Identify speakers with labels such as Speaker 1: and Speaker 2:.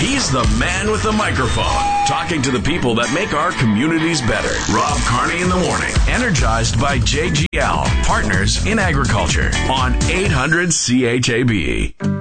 Speaker 1: He's the man with the microphone, talking to the people that make our communities better. Rob Carney in the morning, energized by JGL, Partners in Agriculture, on 800 CHAB.